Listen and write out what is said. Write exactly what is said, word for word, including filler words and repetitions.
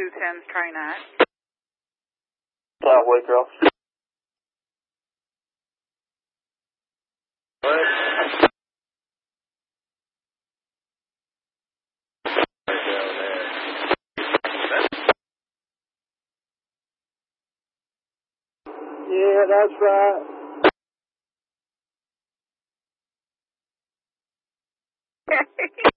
two tens, try that. Uh, Waycross. Yeah, that's right.